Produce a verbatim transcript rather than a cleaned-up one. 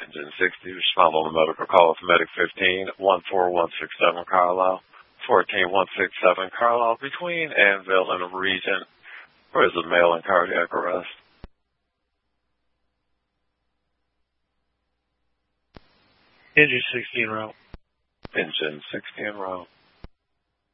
Engine sixty, respond on the medical call of Medic fifteen, one four one six seven Carlisle, fourteen one six seven Carlisle, between Annville and Regent. Where is the male in cardiac arrest? Engine sixty en route. Engine sixty en route.